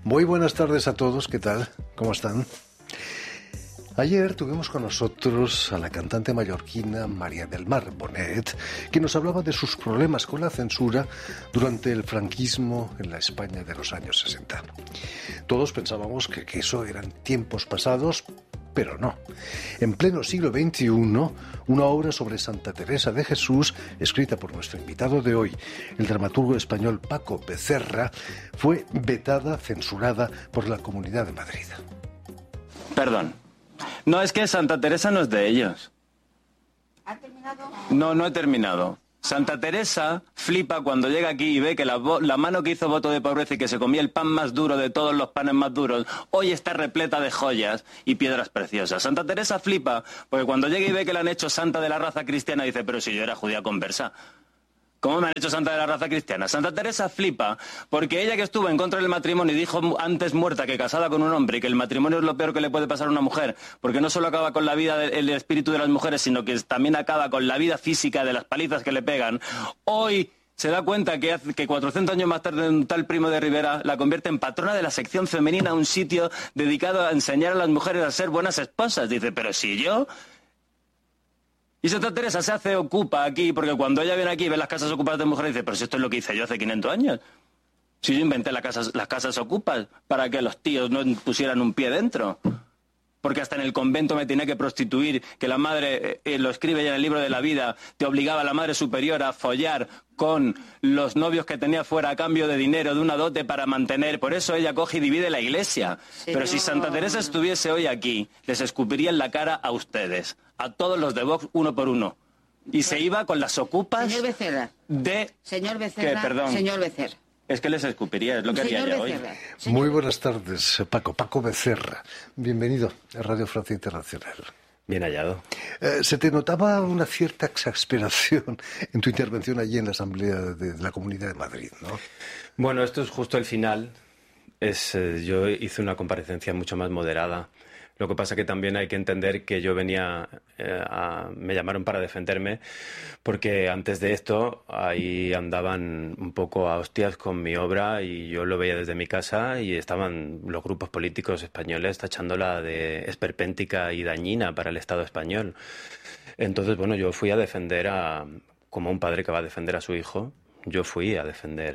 Muy buenas tardes a todos, ¿qué tal? ¿Cómo están? Ayer tuvimos con nosotros a la cantante mallorquina María del Mar Bonet, que nos hablaba de sus problemas con la censura durante el franquismo en la España de los años 60. Todos pensábamos que eso eran tiempos pasados, pero no. En pleno siglo XXI, una obra sobre Santa Teresa de Jesús, escrita por nuestro invitado de hoy, el dramaturgo español Paco Becerra, fue vetada, censurada por la Comunidad de Madrid. Perdón. No, es que Santa Teresa no es de ellos. ¿Ha terminado? No he terminado. Santa Teresa flipa cuando llega aquí y ve que la mano que hizo voto de pobreza y que se comía el pan más duro de todos los panes más duros, hoy está repleta de joyas y piedras preciosas. Santa Teresa flipa porque cuando llega y ve que le han hecho santa de la raza cristiana, dice, pero si yo era judía conversa, ¿cómo me han hecho santa de la raza cristiana? Santa Teresa flipa porque ella, que estuvo en contra del matrimonio y dijo antes muerta que casada con un hombre y que el matrimonio es lo peor que le puede pasar a una mujer, porque no solo acaba con la vida, el espíritu de las mujeres, sino que también acaba con la vida física de las palizas que le pegan, hoy se da cuenta que 400 años más tarde un tal Primo de Rivera la convierte en patrona de la sección femenina, un sitio dedicado a enseñar a las mujeres a ser buenas esposas. Dice, pero si yo... Y Santa Teresa se ocupa aquí, porque cuando ella viene aquí y ve las casas ocupadas de mujeres, dice, pero si esto es lo que hice yo hace 500 años. Si yo inventé las casas ocupas para que los tíos no pusieran un pie dentro. Porque hasta en el convento me tenía que prostituir, que la madre, lo escribe ya en el libro de la vida, te obligaba a la madre superiora a follar con los novios que tenía fuera a cambio de dinero, de una dote para mantener. Por eso ella coge y divide la iglesia. Sí, pero si Santa Teresa estuviese hoy aquí, les escupiría en la cara a ustedes, a todos los de Vox, uno por uno. Y se iba con las ocupas... Señor Becerra. Señor Becerra. Perdón. Señor Becerra. Es que les escupiría, es lo que haría yo hoy. Muy buenas tardes, Paco Becerra. Bienvenido a Radio Francia Internacional. Bien hallado. Se te notaba una cierta exasperación en tu intervención allí en la Asamblea de la Comunidad de Madrid, ¿no? Bueno, esto es justo el final. Yo hice una comparecencia mucho más moderada. Lo que pasa que también hay que entender que yo venía, me llamaron para defenderme, porque antes de esto ahí andaban un poco a hostias con mi obra y yo lo veía desde mi casa y estaban los grupos políticos españoles tachándola de esperpéntica y dañina para el Estado español. Entonces, bueno, yo fui a defender como un padre que va a defender a su hijo, yo fui a defender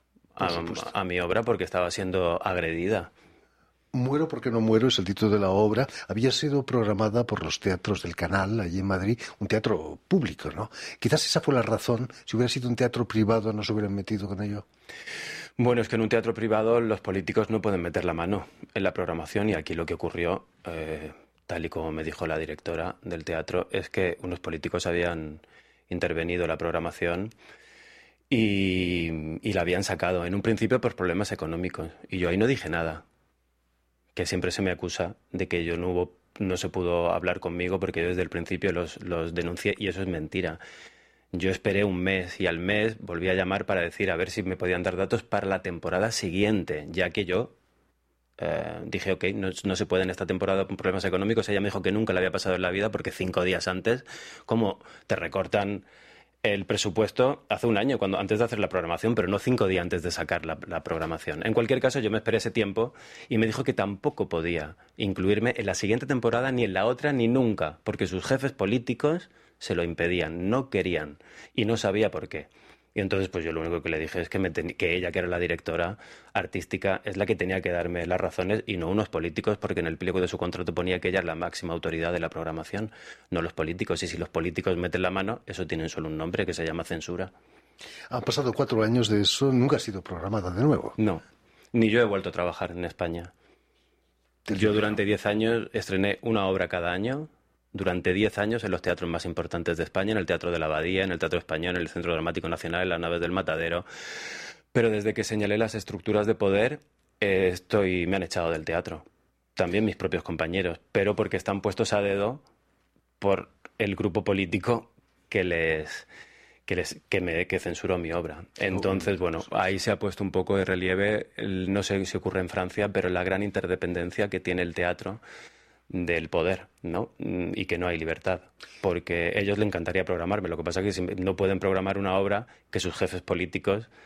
a mi obra porque estaba siendo agredida. Muero porque no muero es el título de la obra. Había sido programada por los teatros del Canal, allí en Madrid, un teatro público, ¿no? Quizás esa fue la razón. Si hubiera sido un teatro privado, no se hubieran metido con ello. Bueno, es que en un teatro privado los políticos no pueden meter la mano en la programación y aquí lo que ocurrió, tal y como me dijo la directora del teatro, es que unos políticos habían intervenido en la programación y la habían sacado en un principio por problemas económicos. Y yo ahí no dije nada. Que siempre se me acusa de que no se pudo hablar conmigo porque yo desde el principio los denuncié y eso es mentira. Yo esperé un mes y al mes volví a llamar para decir a ver si me podían dar datos para la temporada siguiente, ya que yo dije, ok, no se puede en esta temporada por problemas económicos. Ella me dijo que nunca le había pasado en la vida porque 5 días antes, como te recortan el presupuesto hace un año, antes de hacer la programación, pero no 5 días antes de sacar la programación. En cualquier caso, yo me esperé ese tiempo y me dijo que tampoco podía incluirme en la siguiente temporada, ni en la otra, ni nunca, porque sus jefes políticos se lo impedían, no querían, y no sabía por qué. Y entonces pues yo lo único que le dije es que ella, que era la directora artística, es la que tenía que darme las razones y no unos políticos, porque en el pliego de su contrato ponía que ella es la máxima autoridad de la programación, no los políticos. Y si los políticos meten la mano, eso tiene solo un nombre que se llama censura. Han pasado 4 años de eso, nunca ha sido programada de nuevo. No, ni yo he vuelto a trabajar en España. Yo durante 10 años estrené una obra cada año. Durante 10 años en los teatros más importantes de España, en el Teatro de la Abadía, en el Teatro Español, en el Centro Dramático Nacional, en las Naves del Matadero. Pero desde que señalé las estructuras de poder, me han echado del teatro. También mis propios compañeros, pero porque están puestos a dedo por el grupo político que censuró mi obra. Entonces, bueno, ahí se ha puesto un poco de relieve, no sé si ocurre en Francia, pero la gran interdependencia que tiene el teatro del poder, ¿no? Y que no hay libertad, porque a ellos les encantaría programarme. Lo que pasa es que no pueden programar una obra que sus jefes políticos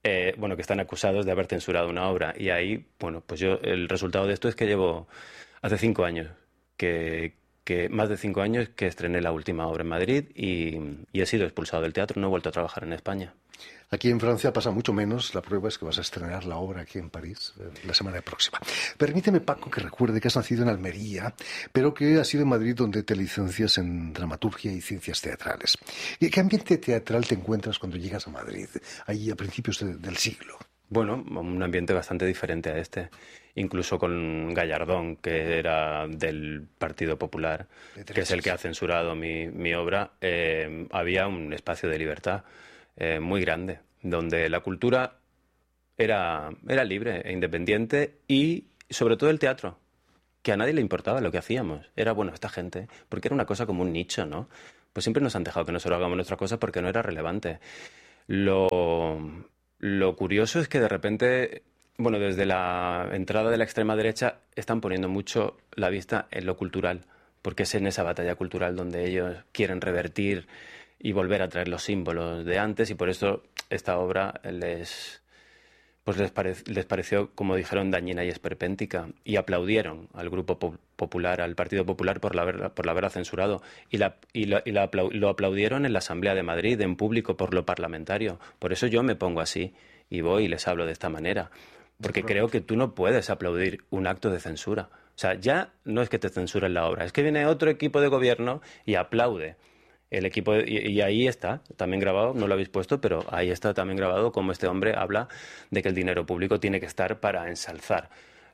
que están acusados de haber censurado una obra. Y ahí, bueno, pues el resultado de esto es que llevo hace 5 años, más de 5 años que estrené la última obra en Madrid y he sido expulsado del teatro, no he vuelto a trabajar en España. Aquí en Francia pasa mucho menos. La prueba es que vas a estrenar la obra aquí en París la semana próxima. Permíteme, Paco, que recuerde que has nacido en Almería, pero que has sido en Madrid donde te licencias en dramaturgia y ciencias teatrales. ¿Qué ambiente teatral te encuentras cuando llegas a Madrid, ahí a principios del siglo? Bueno, un ambiente bastante diferente a este. Incluso con Gallardón, que era del Partido Popular, que es el que ha censurado mi obra, había un espacio de libertad muy grande, donde la cultura era libre e independiente y sobre todo el teatro, que a nadie le importaba lo que hacíamos. Era, bueno, esta gente, porque era una cosa como un nicho, ¿no? Pues siempre nos han dejado que nosotros hagamos nuestras cosas porque no era relevante. Lo curioso es que de repente, bueno, desde la entrada de la extrema derecha están poniendo mucho la vista en lo cultural, porque es en esa batalla cultural donde ellos quieren revertir y volver a traer los símbolos de antes, y por eso esta obra les pareció, como dijeron, dañina y esperpéntica, y aplaudieron al Grupo Popular, al Partido Popular, por haberla censurado, lo aplaudieron en la Asamblea de Madrid, en público, por lo parlamentario. Por eso yo me pongo así y voy y les hablo de esta manera, porque creo que tú no puedes aplaudir un acto de censura. O sea, ya no es que te censuren la obra, es que viene otro equipo de gobierno y aplaude. El equipo, y ahí está también grabado, no lo habéis puesto, pero ahí está también grabado cómo este hombre habla de que el dinero público tiene que estar para ensalzar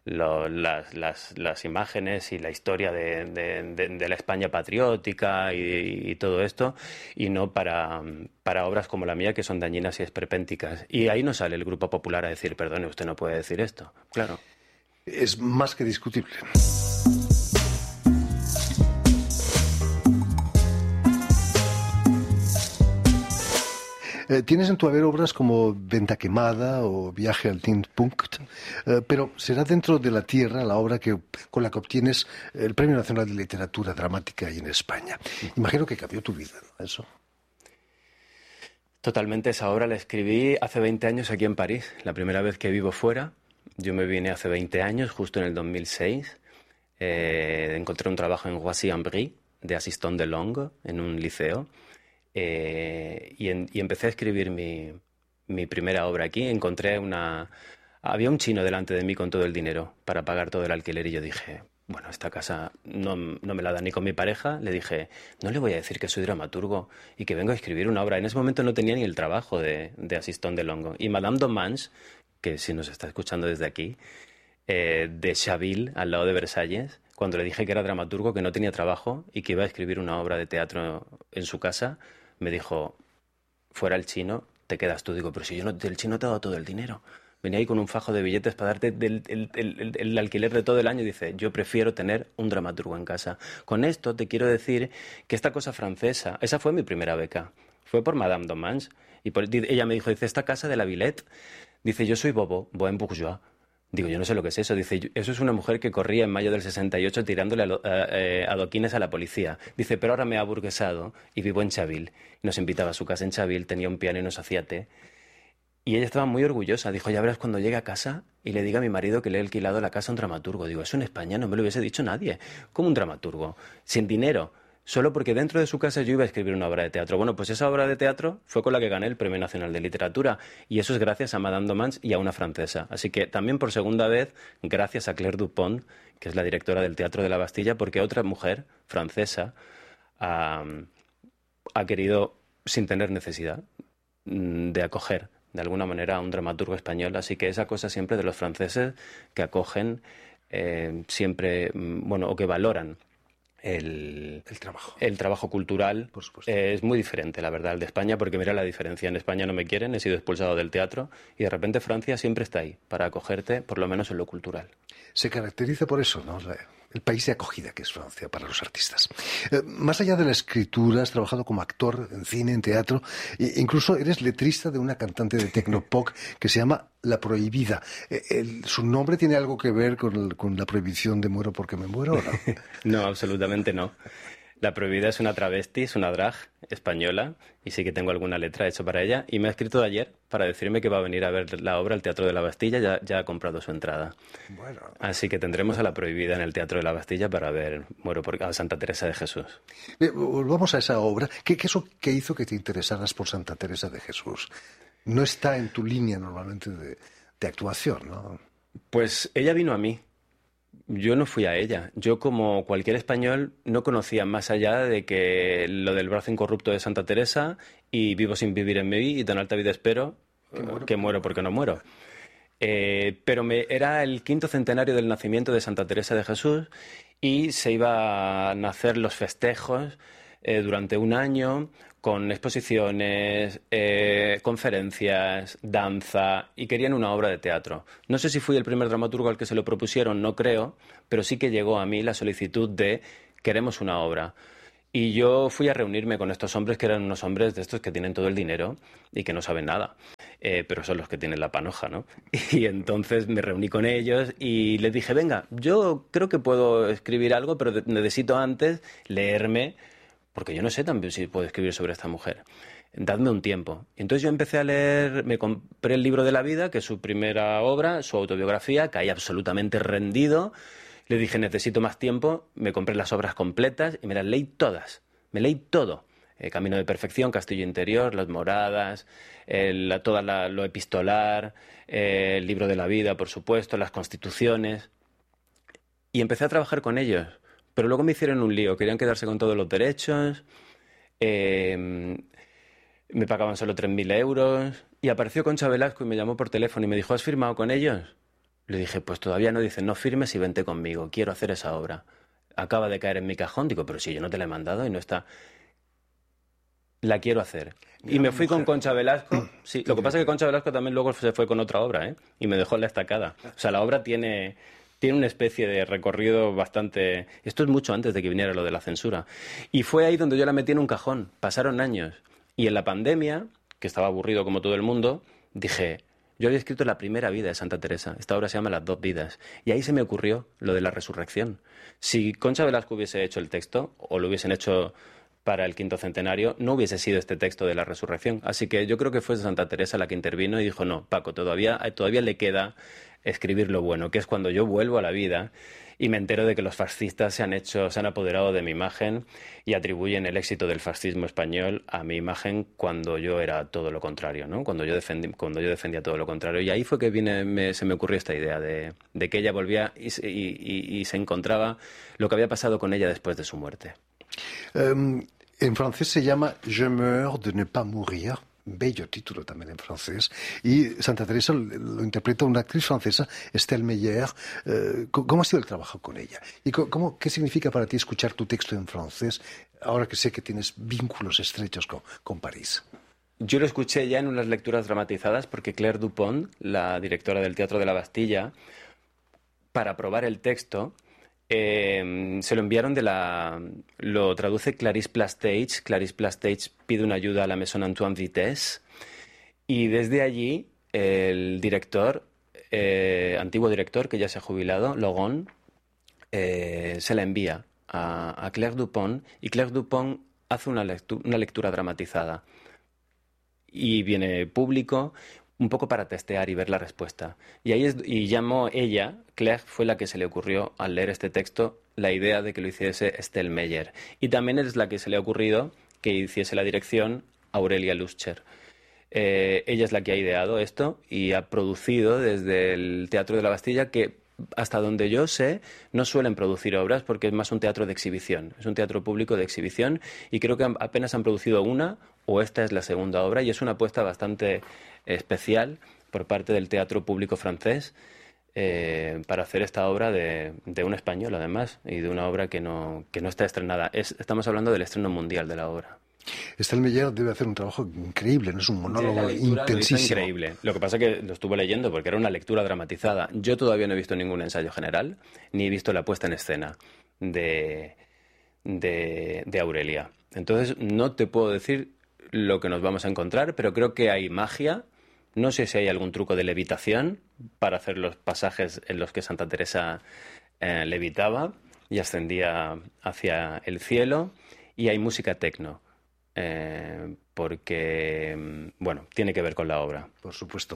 las imágenes y la historia de la España patriótica y todo esto, y no para obras como la mía, que son dañinas y esperpénticas. Y ahí no sale el Grupo Popular a decir, perdone, usted no puede decir esto. Claro. Es más que discutible. Tienes en tu haber obras como Venta quemada o Viaje al Tiefpunkt, pero será Dentro de la Tierra la obra con la que obtienes el Premio Nacional de Literatura Dramática ahí en España. Imagino que cambió tu vida, ¿no? Eso. Totalmente, esa obra la escribí hace 20 años aquí en París, la primera vez que vivo fuera. Yo me vine hace 20 años, justo en el 2006. Encontré un trabajo en Roissy-en-Brie, de assistant de langue, en un liceo. Y empecé a escribir mi primera obra aquí. Había un chino delante de mí con todo el dinero para pagar todo el alquiler y yo dije, bueno, esta casa no me la da ni con mi pareja. Le dije, no le voy a decir que soy dramaturgo y que vengo a escribir una obra. En ese momento no tenía ni el trabajo de assistant de langue. Y Madame Domange, que si nos está escuchando desde aquí, de Chaville, al lado de Versalles, cuando le dije que era dramaturgo, que no tenía trabajo y que iba a escribir una obra de teatro en su casa, me dijo, fuera el chino, te quedas tú. Digo, pero si el chino te ha dado todo el dinero. Venía ahí con un fajo de billetes para darte el alquiler de todo el año. Y dice, yo prefiero tener un dramaturgo en casa. Con esto te quiero decir que esta cosa francesa, esa fue mi primera beca. Fue por Madame Domange. Y ella me dijo, dice, esta casa de la Villette, dice, yo soy Bohème bourgeois. Digo, yo no sé lo que es eso. Dice, eso es una mujer que corría en mayo del 68 tirándole adoquines a la policía. Dice, pero ahora me ha aburguesado y vivo en Chaville. Y nos invitaba a su casa en Chaville, tenía un piano y nos hacía té. Y ella estaba muy orgullosa. Dijo, ya verás cuando llegue a casa y le diga a mi marido que le he alquilado la casa a un dramaturgo. Digo, eso en España no me lo hubiese dicho nadie. ¿Cómo un dramaturgo? Sin dinero. Solo porque dentro de su casa yo iba a escribir una obra de teatro. Bueno, pues esa obra de teatro fue con la que gané el Premio Nacional de Literatura, y eso es gracias a Madame Domange y a una francesa. Así que también por segunda vez, gracias a Claire Dupont, que es la directora del Teatro de la Bastilla, porque otra mujer francesa ha querido, sin tener necesidad, de acoger de alguna manera a un dramaturgo español. Así que esa cosa siempre de los franceses que acogen siempre, bueno, o que valoran el trabajo cultural, por supuesto. Es muy diferente, la verdad, al de España, porque mira la diferencia. En España no me quieren, he sido expulsado del teatro, y de repente Francia siempre está ahí para acogerte, por lo menos en lo cultural. Se caracteriza por eso, ¿no? El país de acogida que es Francia para los artistas. Más allá de la escritura, has trabajado como actor en cine, en teatro, e incluso eres letrista de una cantante de tecnopop que se llama La Prohibida. ¿Su nombre tiene algo que ver con la prohibición de Muero porque me muero, o no? No, absolutamente no. La Prohibida es una travesti, es una drag española, y sí que tengo alguna letra hecha para ella. Y me ha escrito ayer para decirme que va a venir a ver la obra al Teatro de la Bastilla, ya ha comprado su entrada. Bueno. Así que tendremos a La Prohibida en el Teatro de la Bastilla para ver a Santa Teresa de Jesús. Volvamos a esa obra. ¿Qué es lo que hizo que te interesaras por Santa Teresa de Jesús? No está en tu línea normalmente de actuación, ¿no? Pues ella vino a mí. Yo no fui a ella. Yo, como cualquier español, no conocía más allá de que lo del brazo incorrupto de Santa Teresa y vivo sin vivir en mí y tan alta vida espero que muero porque no muero. Pero era el 5º centenario del nacimiento de Santa Teresa de Jesús y se iba a nacer los festejos durante un año con exposiciones, conferencias, danza, y querían una obra de teatro. No sé si fui el primer dramaturgo al que se lo propusieron, no creo, pero sí que llegó a mí la solicitud de queremos una obra. Y yo fui a reunirme con estos hombres, que eran unos hombres de estos que tienen todo el dinero y que no saben nada, pero son los que tienen la panoja, ¿no? Y entonces me reuní con ellos y les dije, venga, yo creo que puedo escribir algo, pero necesito antes leerme, porque yo no sé también si puedo escribir sobre esta mujer. Dadme un tiempo. Entonces yo empecé a leer, me compré el libro de la vida, que es su primera obra, su autobiografía, caí absolutamente rendido. Le dije, necesito más tiempo, me compré las obras completas y me las leí todas. Me leí todo. Camino de Perfección, Castillo Interior, Las Moradas, lo epistolar, el libro de la vida, por supuesto, las constituciones. Y empecé a trabajar con ellos. Pero luego me hicieron un lío, querían quedarse con todos los derechos, me pagaban solo 3.000 euros, y apareció Concha Velasco y me llamó por teléfono y me dijo, ¿has firmado con ellos? Le dije, pues todavía no. Dice, no firmes y vente conmigo, quiero hacer esa obra. Acaba de caer en mi cajón. Digo, pero si yo no te la he mandado y no está... La quiero hacer. Y me fui con Concha Velasco. Sí, lo que pasa es que Concha Velasco también luego se fue con otra obra, ¿eh? Y me dejó en la estacada. O sea, la obra tiene una especie de recorrido bastante... Esto es mucho antes de que viniera lo de la censura. Y fue ahí donde yo la metí en un cajón. Pasaron años. Y en la pandemia, que estaba aburrido como todo el mundo, dije... Yo había escrito La primera vida de Santa Teresa. Esta obra se llama Las dos vidas. Y ahí se me ocurrió lo de la resurrección. Si Concha Velasco hubiese hecho el texto, o lo hubiesen hecho para el 5º centenario, no hubiese sido este texto de la resurrección. Así que yo creo que fue Santa Teresa la que intervino y dijo, no, Paco, todavía le queda escribir lo bueno, que es cuando yo vuelvo a la vida y me entero de que los fascistas se han apoderado de mi imagen y atribuyen el éxito del fascismo español a mi imagen cuando yo era todo lo contrario, ¿no? Cuando yo defendía todo lo contrario. Y ahí fue que se me ocurrió esta idea de que ella volvía y se encontraba lo que había pasado con ella después de su muerte. En francés se llama Je meurs de ne pas mourir. Bello título también en francés. Y Santa Teresa lo interpreta una actriz francesa, Estelle Meyer. ¿Cómo ha sido el trabajo con ella? ¿Y qué significa para ti escuchar tu texto en francés, ahora que sé que tienes vínculos estrechos con París? Yo lo escuché ya en unas lecturas dramatizadas porque Claire Dupont, la directora del Teatro de la Bastilla, para probar el texto, se lo enviaron lo traduce Clarisse Plastage. Clarisse Plastage pide una ayuda a la Maison Antoine Vitesse y desde allí el director, antiguo director que ya se ha jubilado, Logon, se la envía a Claire Dupont y Claire Dupont hace una lectura dramatizada y viene público un poco para testear y ver la respuesta. Y llamó ella, Claire fue la que se le ocurrió al leer este texto la idea de que lo hiciese Estelle Meyer. Y también es la que se le ha ocurrido que hiciese la dirección Aurelia Luscher. Ella es la que ha ideado esto y ha producido desde el Teatro de la Bastilla, que hasta donde yo sé no suelen producir obras porque es más un teatro de exhibición. Es un teatro público de exhibición y creo que apenas han producido una o esta es la segunda obra y es una apuesta bastante especial por parte del teatro público francés para hacer esta obra de un español además y de una obra que no está estrenada. Estamos hablando del estreno mundial de la obra. Estelle Meyer debe hacer un trabajo increíble, no es un monólogo intensísimo. Lo increíble. Lo que pasa es que lo estuve leyendo porque era una lectura dramatizada. Yo todavía no he visto ningún ensayo general ni he visto la puesta en escena de Aurelia. Entonces no te puedo decir lo que nos vamos a encontrar, pero creo que hay magia. No sé si hay algún truco de levitación para hacer los pasajes en los que Santa Teresa levitaba, y ascendía hacia el cielo, y hay música techno, porque, bueno, tiene que ver con la obra. Por supuesto.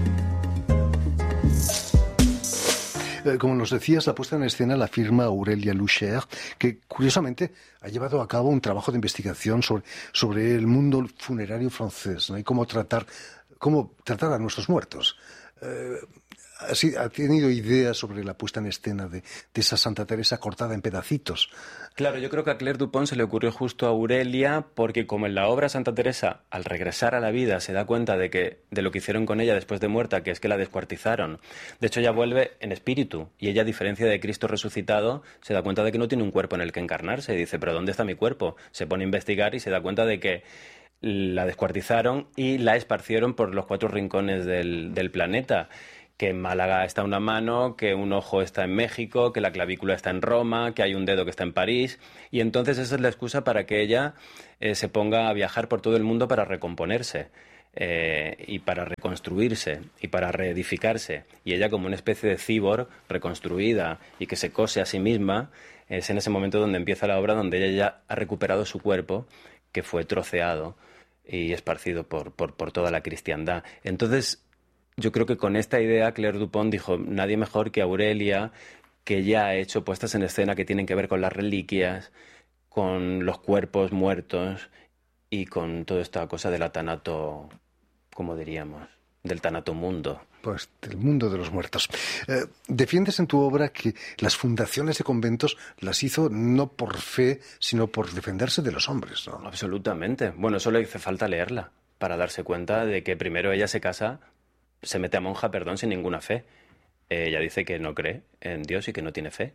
Como nos decías, la puesta en escena la firma Aurélia Lucher, que curiosamente ha llevado a cabo un trabajo de investigación sobre el mundo funerario francés, ¿no? Y cómo tratar a nuestros muertos. ¿Ha tenido ideas sobre la puesta en escena de esa Santa Teresa cortada en pedacitos? Claro, yo creo que a Claire Dupont se le ocurrió justo a Aurelia, porque como en la obra Santa Teresa, al regresar a la vida, se da cuenta de lo que hicieron con ella después de muerta, que es que la descuartizaron. De hecho, ella vuelve en espíritu, y ella, a diferencia de Cristo resucitado, se da cuenta de que no tiene un cuerpo en el que encarnarse, y dice, ¿pero dónde está mi cuerpo? Se pone a investigar y se da cuenta de que la descuartizaron y la esparcieron por los 4 rincones del planeta. Que en Málaga está una mano, que un ojo está en México, que la clavícula está en Roma, que hay un dedo que está en París. Y entonces esa es la excusa para que ella se ponga a viajar por todo el mundo para recomponerse, y para reconstruirse y para reedificarse. Y ella, como una especie de cíborg reconstruida y que se cose a sí misma, es en ese momento donde empieza la obra, donde ella ya ha recuperado su cuerpo, que fue troceado y esparcido por toda la cristiandad. Entonces, yo creo que con esta idea Claire Dupont dijo, nadie mejor que Aurelia, que ya ha hecho puestas en escena que tienen que ver con las reliquias, con los cuerpos muertos y con toda esta cosa del tanato, como diríamos, del tanatomundo. Pues del mundo de los muertos. Defiendes en tu obra que las fundaciones de conventos las hizo no por fe, sino por defenderse de los hombres, ¿no? Absolutamente. Bueno, solo hace falta leerla para darse cuenta de que primero ella se mete a monja, sin ninguna fe. Ella dice que no cree en Dios y que no tiene fe.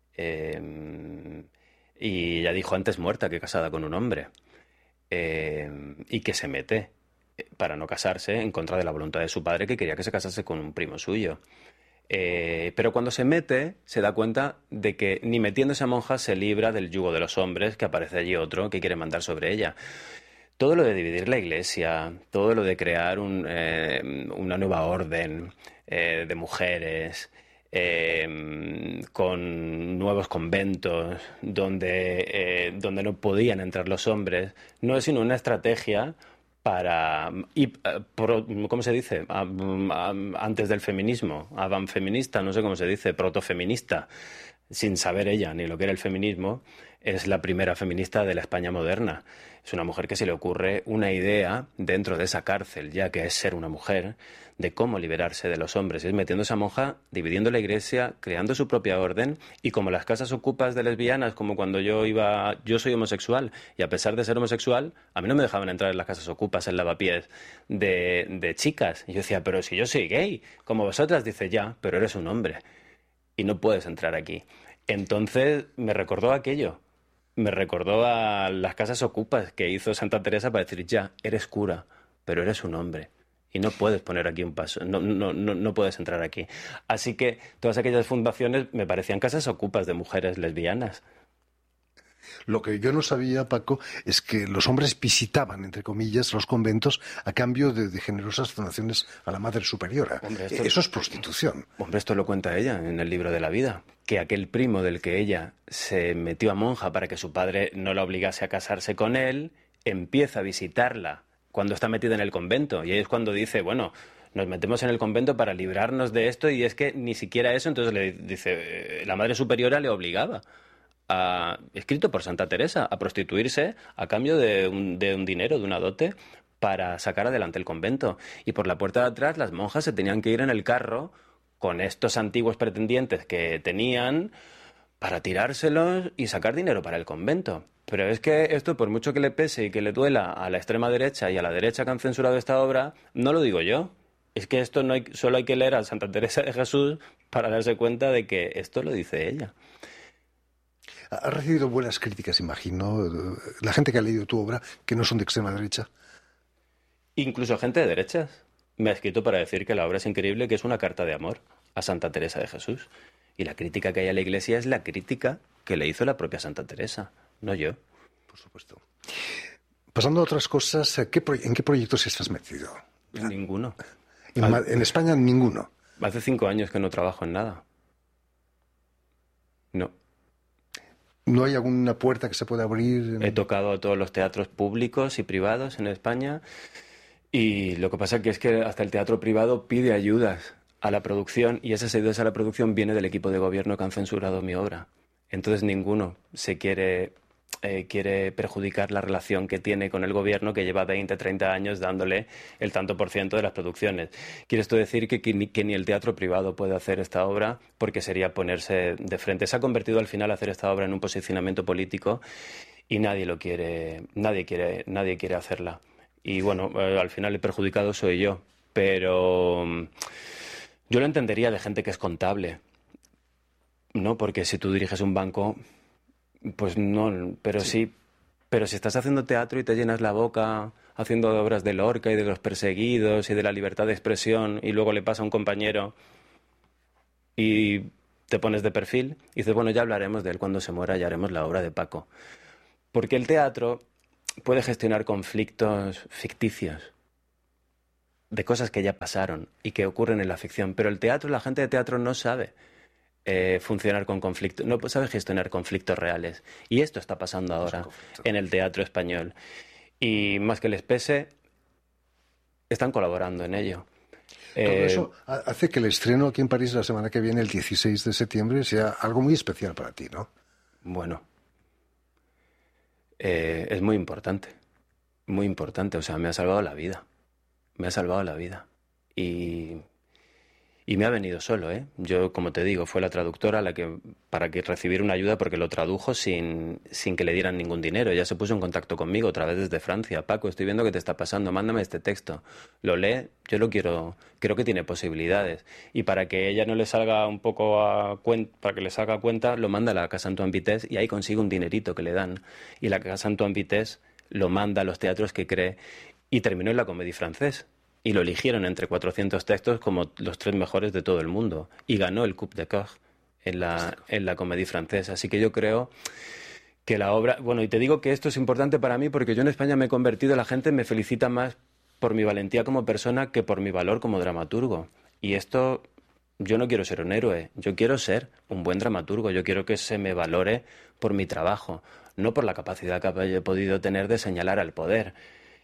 Y ella dijo antes muerta que casada con un hombre. Y que se mete para no casarse en contra de la voluntad de su padre, que quería que se casase con un primo suyo. Pero cuando se mete, se da cuenta de que ni metiéndose a monja se libra del yugo de los hombres, que aparece allí otro que quiere mandar sobre ella. Todo lo de dividir la iglesia, todo lo de crear una nueva orden de mujeres, con nuevos conventos donde no podían entrar los hombres, no es sino una estrategia para, ¿cómo se dice? Antes del feminismo, avanfeminista, no sé cómo se dice, protofeminista, sin saber ella ni lo que era el feminismo. Es la primera feminista de la España moderna. Es una mujer que se le ocurre una idea dentro de esa cárcel, ya que es ser una mujer, de cómo liberarse de los hombres. Es metiéndose a monja, dividiendo la iglesia, creando su propia orden, y como las casas ocupas de lesbianas, como cuando yo soy homosexual, y a pesar de ser homosexual, a mí no me dejaban entrar en las casas ocupas, en lavapiés de chicas. Y yo decía, pero si yo soy gay, como vosotras, dice, ya, pero eres un hombre, y no puedes entrar aquí. Entonces me recordó aquello. Me recordó a las casas ocupas que hizo Santa Teresa para decir, ya, eres cura, pero eres un hombre y no puedes poner aquí un paso, no puedes entrar aquí. Así que todas aquellas fundaciones me parecían casas ocupas de mujeres lesbianas. Lo que yo no sabía, Paco, es que los hombres visitaban, entre comillas, los conventos a cambio de generosas donaciones a la Madre Superiora. Hombre, eso es prostitución. Hombre, esto lo cuenta ella en el libro de la vida, que aquel primo del que ella se metió a monja para que su padre no la obligase a casarse con él, empieza a visitarla cuando está metida en el convento. Y ahí es cuando dice, bueno, nos metemos en el convento para librarnos de esto, y es que ni siquiera eso. Entonces le dice, la Madre Superiora le obligaba, escrito por Santa Teresa, a prostituirse a cambio de un dinero, de una dote, para sacar adelante el convento. Y por la puerta de atrás las monjas se tenían que ir en el carro con estos antiguos pretendientes que tenían para tirárselos y sacar dinero para el convento. Pero es que esto, por mucho que le pese y que le duela a la extrema derecha y a la derecha que han censurado esta obra, no lo digo yo. Es que esto solo hay que leer a Santa Teresa de Jesús para darse cuenta de que esto lo dice ella. Ha recibido buenas críticas, imagino, la gente que ha leído tu obra, que no son de extrema derecha. Incluso gente de derechas me ha escrito para decir que la obra es increíble, que es una carta de amor a Santa Teresa de Jesús. Y la crítica que hay a la Iglesia es la crítica que le hizo la propia Santa Teresa, no yo. Por supuesto. Pasando a otras cosas, ¿en qué proyectos estás metido? Ninguno. En España, ninguno. Hace 5 años que no trabajo en nada. No. ¿No hay alguna puerta que se pueda abrir? He tocado a todos los teatros públicos y privados en España y lo que pasa es que hasta el teatro privado pide ayudas a la producción y esas ayudas a la producción viene del equipo de gobierno que han censurado mi obra. Entonces ninguno se quiere perjudicar la relación que tiene con el gobierno que lleva 20, 30 años dándole el tanto por ciento de las producciones. ¿Quiere esto decir que ni el teatro privado puede hacer esta obra? Porque sería ponerse de frente. Se ha convertido al final hacer esta obra en un posicionamiento político y nadie quiere hacerla. Y bueno, al final el perjudicado soy yo. Pero yo lo entendería de gente que es contable, ¿no? Porque si tú diriges un banco... Pues no, pero sí. Pero si estás haciendo teatro y te llenas la boca haciendo obras de Lorca y de los perseguidos y de la libertad de expresión y luego le pasa a un compañero y te pones de perfil y dices, bueno, ya hablaremos de él cuando se muera, ya haremos la obra de Paco. Porque el teatro puede gestionar conflictos ficticios de cosas que ya pasaron y que ocurren en la ficción, pero la gente de teatro no sabe funcionar con conflictos, no sabe gestionar conflictos reales. Y esto está pasando ahora en el teatro español. Y más que les pese, están colaborando en ello. Todo eso hace que el estreno aquí en París la semana que viene, el 16 de septiembre, sea algo muy especial para ti, ¿no? Bueno, es muy importante. Muy importante. O sea, me ha salvado la vida. Me ha salvado la vida. Y me ha venido solo, ¿eh? Yo, como te digo, fue la traductora para que recibir una ayuda porque lo tradujo sin que le dieran ningún dinero. Ella se puso en contacto conmigo otra vez desde Francia. Paco, estoy viendo que te está pasando, mándame este texto. Lo lee, yo lo quiero, creo que tiene posibilidades. Y para que ella no le salga un poco para que le salga cuenta, lo manda a la Casa Antoine Vitesse y ahí consigue un dinerito que le dan. Y la Casa Antoine Vitesse lo manda a los teatros que cree y terminó en la Comédie Française. Y lo eligieron entre 400 textos como los 3 mejores de todo el mundo. Y ganó el Coupe de Coeur en la Comédie Française. Así que yo creo que la obra... Bueno, y te digo que esto es importante para mí porque yo en España me he convertido, la gente me felicita más por mi valentía como persona que por mi valor como dramaturgo. Y esto, yo no quiero ser un héroe, yo quiero ser un buen dramaturgo. Yo quiero que se me valore por mi trabajo, no por la capacidad que he podido tener de señalar al poder.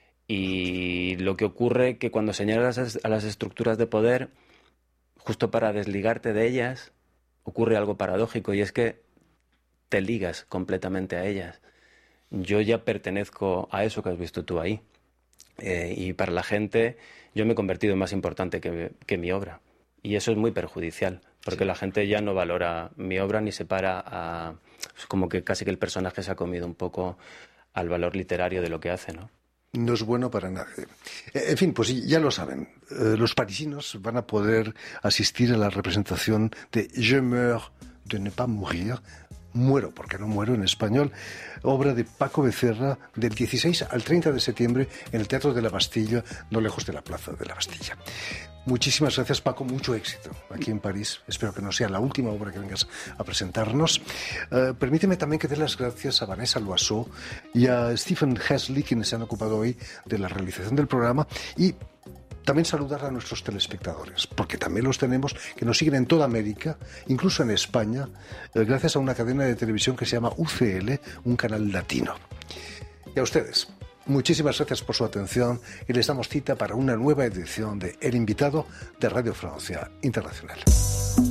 Y lo que ocurre que cuando señalas a las estructuras de poder, justo para desligarte de ellas, ocurre algo paradójico y es que te ligas completamente a ellas. Yo ya pertenezco a eso que has visto tú ahí. Y para la gente yo me he convertido en más importante que mi obra. Y eso es muy perjudicial, porque la gente ya no valora mi obra ni se para a... Es como que casi que el personaje se ha comido un poco al valor literario de lo que hace, ¿no? No es bueno para nadie. En fin, pues ya lo saben. Los parisinos van a poder asistir a la representación de Je meurs de ne pas mourir, Muero porque no muero en español, obra de Paco Becerra, del 16 al 30 de septiembre en el Teatro de la Bastilla, no lejos de la Plaza de la Bastilla. Muchísimas gracias, Paco, mucho éxito aquí en París. Espero que no sea la última obra que vengas a presentarnos. Permíteme también que dé las gracias a Vanessa Loiseau y a Stephen Hesley, quienes se han ocupado hoy de la realización del programa, y también saludar a nuestros telespectadores, porque también los tenemos que nos siguen en toda América, incluso en España, gracias a una cadena de televisión que se llama UCL, un canal latino. Y a ustedes, muchísimas gracias por su atención y les damos cita para una nueva edición de El Invitado de Radio Francia Internacional.